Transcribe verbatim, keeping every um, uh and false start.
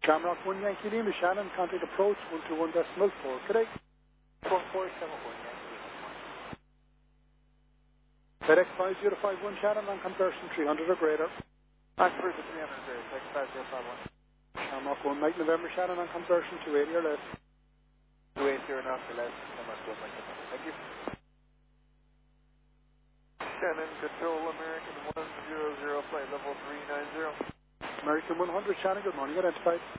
Shamrock one Yankee Lima, Shannon, contact approach one two one decimal four, correct? one four seven one Yankee Lima. FedEx five zero five one, Shannon, on conversion three hundred or greater. On conversion three hundred or greater, FedEx five zero five one. Shamrock one Mike November, Shannon, on conversion two eighty or less. two eighty or not or less, Shamrock one Mike November. Thank you. Shannon, control American one zero zero, flight level three nine zero. American one hundred, Shannon, good morning, identified.